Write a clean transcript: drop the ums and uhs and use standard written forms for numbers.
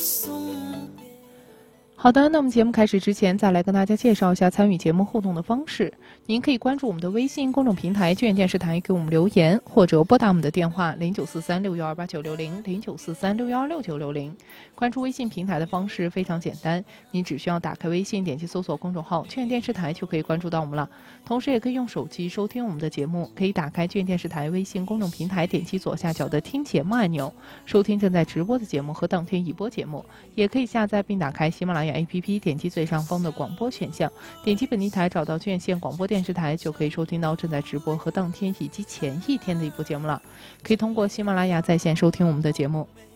好的，那么节目开始之前，再来跟大家介绍一下参与节目互动的方式。您可以关注我们的微信公众平台剧院电视台给我们留言，或者拨打我们的电话0943612960 0943616960。关注微信平台的方式非常简单，您只需要打开微信，点击搜索公众号剧院电视台就可以关注到我们了。同时也可以用手机收听我们的节目，可以打开剧院电视台微信公众平台，点击左下角的听节目按钮，收听正在直播的节目和当天已播节目。也可以下载并打开喜马拉雅APP， 点击最上方的广播选项，点击本地台，找到卷县广播电视台，就可以收听到正在直播和当天以及前一天的一部节目了。可以通过喜马拉雅在线收听我们的节目。